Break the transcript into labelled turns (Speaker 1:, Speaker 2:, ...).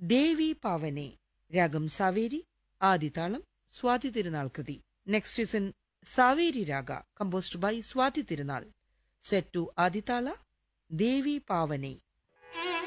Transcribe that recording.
Speaker 1: ദേവി പാവനെ, രാഗം സാവേരി, ആദിതാളം സ്വാതി തിരുനാൾ കൃതി. Next is in Saveri raga, composed by Swathi Thirunal, set to Adi tala Devi പാവനെ.